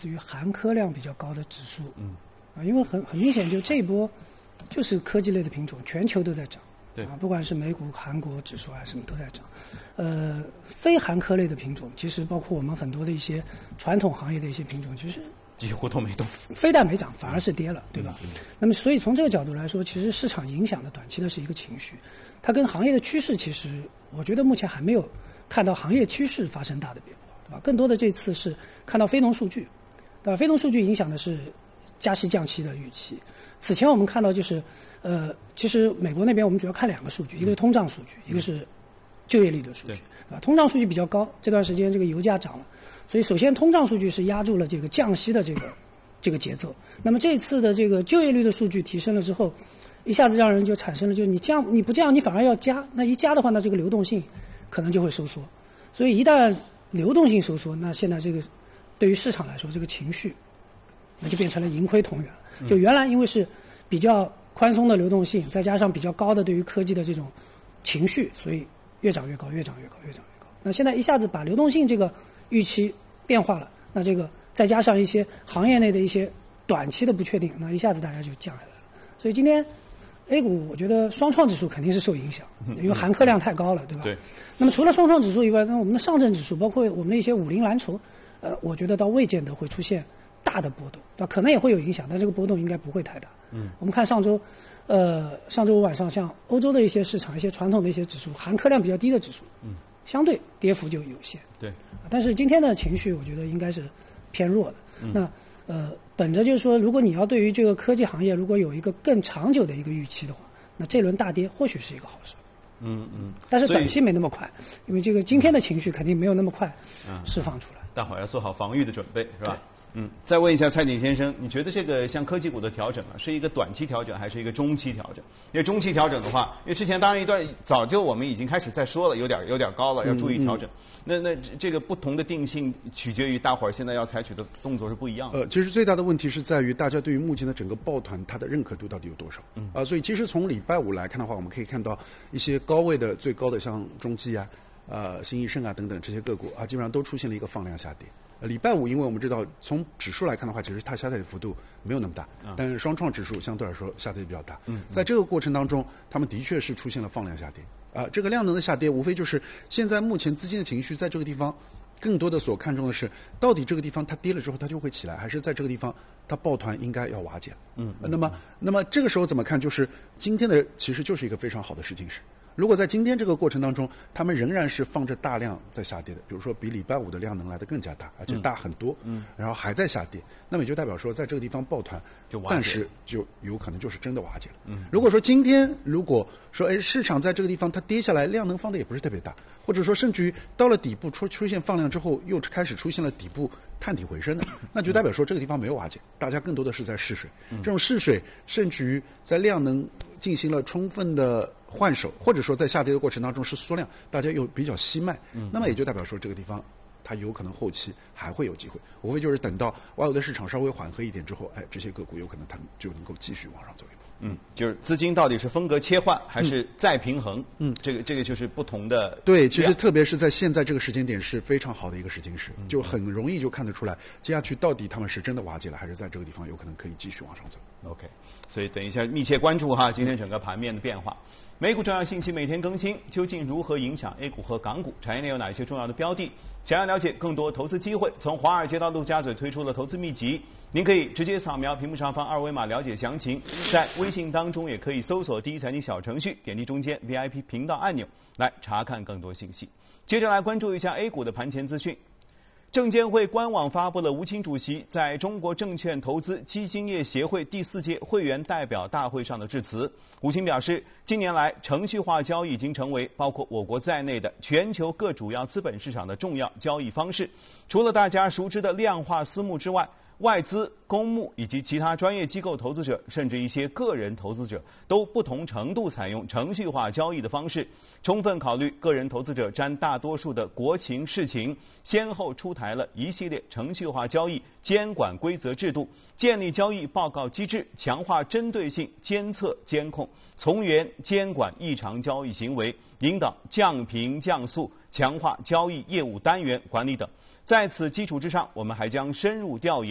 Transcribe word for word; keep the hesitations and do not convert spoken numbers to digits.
自于含科量比较高的指数。嗯，啊，因为很很明显，就这一波就是科技类的品种，全球都在涨。 对啊，不管是美股、韩国指数啊，什么都在涨。呃，非含科类的品种，其实包括我们很多的一些传统行业的一些品种，其实几乎都没动， 非但没涨，反而是跌了，对吧？ 嗯、 那么，所以从这个角度来说，其实市场影响的短期的是一个情绪，它跟行业的趋势，其实我觉得目前还没有看到行业趋势发生大的变化，对吧？更多的这次是看到非农数据，对吧？非农数据影响的是加息降息的预期。此前我们看到就是，呃，其实美国那边我们主要看两个数据，一个是通胀数据，一个是就业率的数据，啊，通胀数据比较高，这段时间这个油价涨了，所以首先通胀数据是压住了这个降息的这个这个节奏。那么这次的这个就业率的数据提升了之后，一下子让人就产生了，就是你降你不降，你反而要加，那一加的话，那这个流动性可能就会收缩。所以一旦流动性收缩，那现在这个对于市场来说，这个情绪那就变成了盈亏同源了。就原来因为是比较宽松的流动性，再加上比较高的对于科技的这种情绪，所以越涨越高，越涨越高，越涨越高。那现在一下子把流动性这个预期变化了，那这个再加上一些行业内的一些短期的不确定，那一下子大家就降下来了。所以今天 A 股我觉得双创指数肯定是受影响，因为含科量太高了，对吧？ 对。 那么除了双创指数以外，那我们的上证指数，包括我们的一些五零蓝筹，呃，我觉得倒未见得会出现大的波动，对吧？可能也会有影响，但这个波动应该不会太大。嗯。我们看上周，呃，上周五晚上像欧洲的一些市场，一些传统的一些指数，含科量比较低的指数，嗯，相对跌幅就有限。 对。 但是今天的情绪，我觉得应该是偏弱的。嗯、那呃，本着就是说，如果你要对于这个科技行业如果有一个更长久的一个预期的话，那这轮大跌或许是一个好事。 嗯嗯。 但是短期没那么快，因为这个今天的情绪肯定没有那么快释放出来。嗯、 大伙儿要做好防御的准备，是吧？嗯，再问一下蔡景先生，你觉得这个像科技股的调整啊，是一个短期调整还是一个中期调整？因为中期调整的话，因为之前当然一段早就我们已经开始在说了，有点有点高了，要注意调整。嗯嗯、那那这个不同的定性取决于大伙儿现在要采取的动作是不一样的。 呃，其实最大的问题是在于大家对于目前的整个抱团它的认可度到底有多少？嗯啊、呃，所以其实从礼拜五来看的话，我们可以看到一些高位的最高的像中基啊、呃新易盛啊等等这些个股啊，基本上都出现了一个放量下跌。礼拜五，因为我们知道从指数来看的话，其实它下跌的幅度没有那么大，嗯、但是双创指数相对来说下跌比较大。嗯，在这个过程当中，他们的确是出现了放量下跌。啊、呃，这个量能的下跌，无非就是现在目前资金的情绪在这个地方，更多的所看重的是，到底这个地方它跌了之后它就会起来，还是在这个地方它抱团应该要瓦解？嗯，呃、那么那么这个时候怎么看？就是今天的其实就是一个非常好的事情是。如果在今天这个过程当中，他们仍然是放着大量在下跌的，比如说比礼拜五的量能来得更加大，而且大很多，嗯，然后还在下跌，那么也就代表说，在这个地方抱团，就暂时就有可能就是真的瓦解了。嗯，如果说今天如果说哎市场在这个地方它跌下来，量能放的也不是特别大，或者说甚至于到了底部出出现放量之后，又开始出现了底部探底回升的，那就代表说这个地方没有瓦解，大家更多的是在试水，这种试水甚至于在量能进行了充分的换手，或者说在下跌的过程当中是缩量，大家又比较吸卖，嗯、那么也就代表说这个地方它有可能后期还会有机会，无非就是等到外围的市场稍微缓和一点之后，哎，这些个股有可能它就能够继续往上走一步。 嗯，就是资金到底是风格切换还是再平衡？嗯，这个这个就是不同的。 对，其实特别是在现在这个时间点是非常好的一个时间时，嗯、就很容易就看得出来，接下去到底他们是真的瓦解了，还是在这个地方有可能可以继续往上走。 OK， 所以等一下密切关注哈，今天整个盘面的变化。美股重要信息每天更新，究竟如何影响 A 股和港股？产业内有哪些重要的标的？想要了解更多投资机会，从华尔街到陆家嘴推出了投资秘籍，您可以直接扫描屏幕上方二维码了解详情，在微信当中也可以搜索第一财经小程序，点击中间 V I P 频道按钮来查看更多信息。接着来关注一下 A 股的盘前资讯。证监会官网发布了吴清主席在中国证券投资基金业协会第四届会员代表大会上的致辞。吴清表示，近年来程序化交易已经成为包括我国在内的全球各主要资本市场的重要交易方式。除了大家熟知的量化私募之外，外资、公募以及其他专业机构投资者，甚至一些个人投资者，都不同程度采用程序化交易的方式。充分考虑个人投资者占大多数的国情事情，先后出台了一系列程序化交易监管规则制度，建立交易报告机制，强化针对性监测监控，从严监管异常交易行为，引导降频降速，强化交易业务单元管理等。在此基础之上，我们还将深入调研